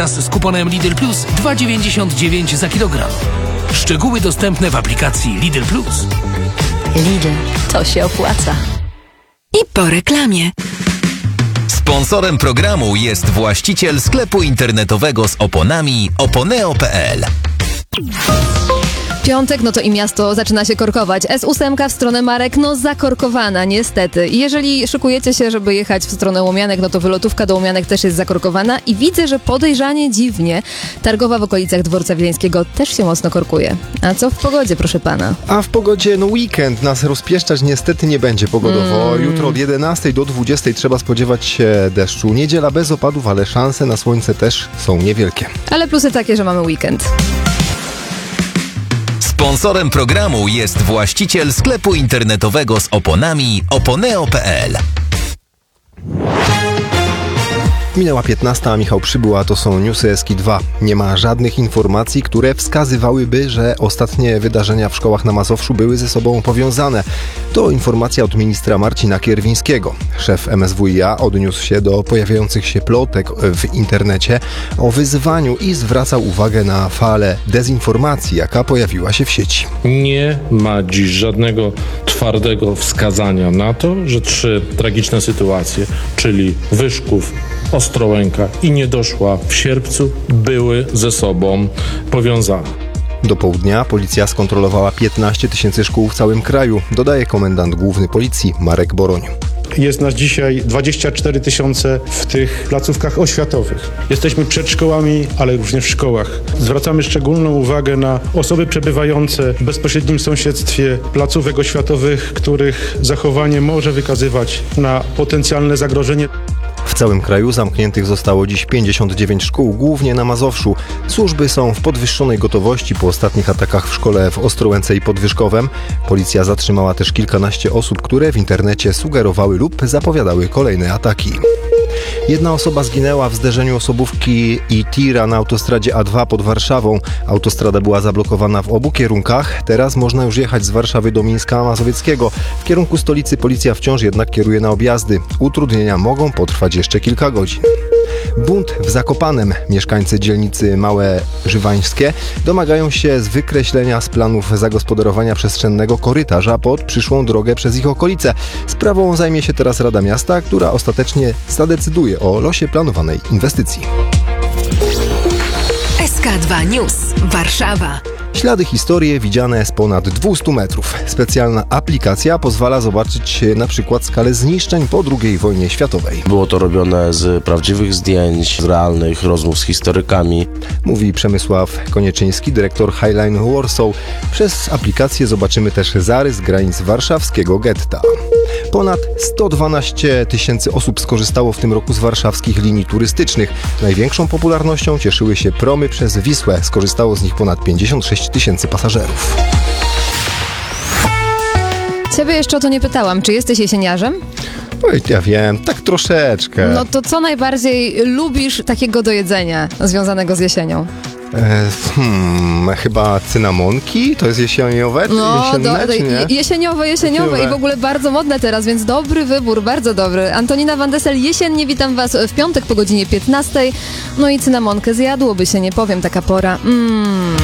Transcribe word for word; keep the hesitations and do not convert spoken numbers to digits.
teraz z kuponem Lidl Plus dwa dziewięćdziesiąt dziewięć za kilogram. Szczegóły dostępne w aplikacji Lidl Plus. Lidl, to się opłaca. I po reklamie. Sponsorem programu jest właściciel sklepu internetowego z oponami oponeo kropka pe el. Piątek, no to i miasto zaczyna się korkować. S osiem w stronę Marek, no zakorkowana, niestety. I jeżeli szykujecie się, żeby jechać w stronę Łomianek, no to wylotówka do Łomianek też jest zakorkowana. I widzę, że podejrzanie dziwnie targowa w okolicach Dworca Wileńskiego też się mocno korkuje. A co w pogodzie, proszę pana? A w pogodzie, no weekend nas rozpieszczać niestety nie będzie pogodowo. Mm. Jutro od jedenastej do dwudziestej trzeba spodziewać się deszczu. Niedziela bez opadów, ale szanse na słońce też są niewielkie. Ale plusy takie, że mamy weekend. Sponsorem programu jest właściciel sklepu internetowego z oponami oponeo kropka pe el. Minęła piętnasta, a Michał przybył, a to są newsy Eski dwa. Nie ma żadnych informacji, które wskazywałyby, że ostatnie wydarzenia w szkołach na Mazowszu były ze sobą powiązane. To informacja od ministra Marcina Kierwińskiego. Szef M S W i a odniósł się do pojawiających się plotek w internecie o wyzwaniu i zwracał uwagę na falę dezinformacji, jaka pojawiła się w sieci. Nie ma dziś żadnego twardego wskazania na to, że trzy tragiczne sytuacje, czyli Wyszków, Ostrołęka i Niedoszła w Sierpcu były ze sobą powiązane. Do południa policja skontrolowała piętnaście tysięcy szkół w całym kraju, dodaje komendant główny policji Marek Boroń. Jest nas dzisiaj dwadzieścia cztery tysiące w tych placówkach oświatowych. Jesteśmy przed szkołami, ale również w szkołach. Zwracamy szczególną uwagę na osoby przebywające w bezpośrednim sąsiedztwie placówek oświatowych, których zachowanie może wykazywać na potencjalne zagrożenie. W całym kraju zamkniętych zostało dziś pięćdziesiąt dziewięć szkół, głównie na Mazowszu. Służby są w podwyższonej gotowości po ostatnich atakach w szkole w Ostrołęce i Podwyżkowem. Policja zatrzymała też kilkanaście osób, które w internecie sugerowały lub zapowiadały kolejne ataki. Jedna osoba zginęła w zderzeniu osobówki i tira na autostradzie A dwa pod Warszawą. Autostrada była zablokowana w obu kierunkach. Teraz można już jechać z Warszawy do Mińska Mazowieckiego. W kierunku stolicy policja wciąż jednak kieruje na objazdy. Utrudnienia mogą potrwać jeszcze kilka godzin. Bunt w Zakopanem. Mieszkańcy dzielnicy Małe Żywańskie domagają się z wykreślenia z planów zagospodarowania przestrzennego korytarza pod przyszłą drogę przez ich okolice. Sprawą zajmie się teraz Rada Miasta, która ostatecznie zadecyduje o losie planowanej inwestycji. S K dwa News, Warszawa. Ślady historii widziane z ponad dwieście metrów. Specjalna aplikacja pozwala zobaczyć na przykład skalę zniszczeń po drugiej wojnie światowej. Było to robione z prawdziwych zdjęć, z realnych rozmów z historykami. Mówi Przemysław Konieczyński, dyrektor Highline Warsaw. Przez aplikację zobaczymy też zarys granic warszawskiego getta. Ponad sto dwanaście tysięcy osób skorzystało w tym roku z warszawskich linii turystycznych. Największą popularnością cieszyły się promy przez Wisłę. Skorzystało z nich ponad pięćdziesiąt sześć tysięcy pasażerów. Ciebie jeszcze o to nie pytałam. Czy jesteś jesieniarzem? Oj, ja wiem, tak troszeczkę. No to co najbardziej lubisz takiego do jedzenia związanego z jesienią? E, hmm, chyba cynamonki? To jest jesieniowe? No, jesienne, do, czy nie? jesieniowe, jesieniowe i w ogóle bardzo modne teraz, więc dobry wybór, bardzo dobry. Antonina Van Dessel, jesiennie witam was w piątek po godzinie piętnastej. No i cynamonkę zjadłoby się, nie powiem, taka pora. Mmm.